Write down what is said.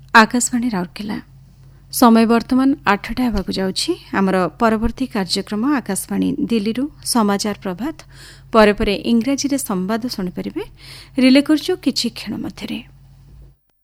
आकाशवाणी राउरकेला समय वर्तमान 8टा हेबाकु जाउछि। आमर परवर्ती कार्यक्रम आकाशवाणी दिल्ली समाचार प्रभात परे परे इंग्राजी रे संवाद सुनि परिबे। रिले करछु किछि क्षण मध्यरे।